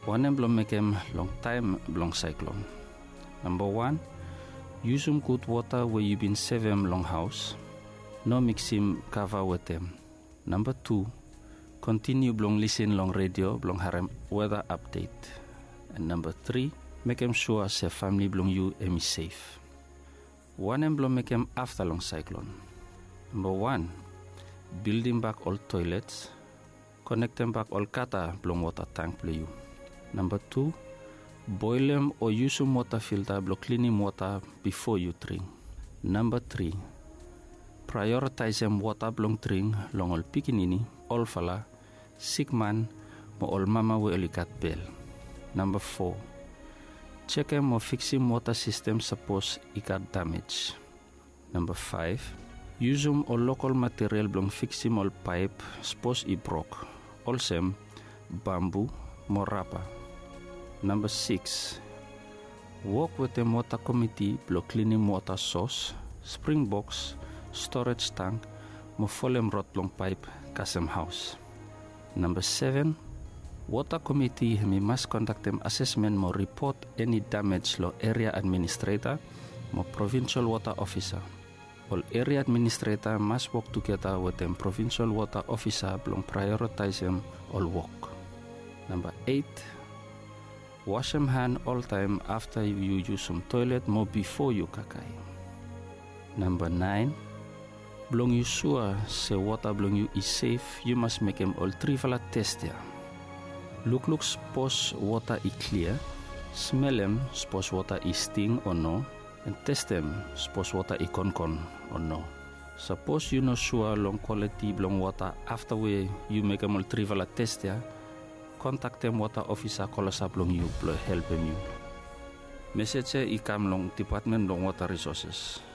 One blong make him long time blong cyclone. Number 1, use some good water where you been save him long house. No mix him cover with them. Number 2, continue blong listen long radio blong harem weather update. And number 3, make him sure say family blong you emi safe. One blong make him after long cyclone. Number 1, building back all toilets, connecting back all kata blong water tank play you. Number 2, boil them or use some water filter block cleaning water before you drink. Number 3, prioritize them water blong drink long all pikinini, all fala, sick man, mo all mama we olikat bell. Number 4, check them or fix him water system suppose it got damage. Number 5, use them or local material blong fix him all pipe suppose it broke. Also bamboo, morapa. Number 6, work with the water committee block cleaning water source, spring box, storage tank, mo folem rot long pipe, kasem house. Number 7, water committee me must conduct them assessment mo report any damage lo area administrator, mo provincial water officer. All area administrator must work together with them provincial water officer blong prioritize them all work. Number 8, wash them hand all time after you use some toilet more before you kakai. Number 9, blong you sure say water blong you is safe, you must make them all trivala test ya. Look suppose water is clear, smell them suppose water is sting or no, and test them suppose water is con or no. Suppose you know sure long quality blong water after you make them all trivala test ya, contact them water officer call us up long you help them you. Message ikam long Department long Water Resources.